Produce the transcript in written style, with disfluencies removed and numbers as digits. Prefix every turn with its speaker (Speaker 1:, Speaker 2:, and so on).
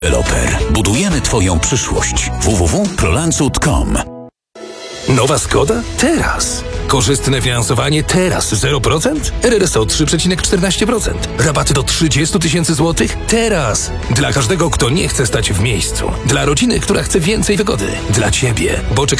Speaker 1: Deweloper. Budujemy Twoją przyszłość. www.prolandshut.com.
Speaker 2: Nowa Skoda? Teraz. Korzystne finansowanie? Teraz. 0%? RRSO 3,14%. Rabaty do 30 000 złotych? Teraz. Dla każdego, kto nie chce stać w miejscu. Dla rodziny, która chce więcej wygody. Dla Ciebie, bo czeka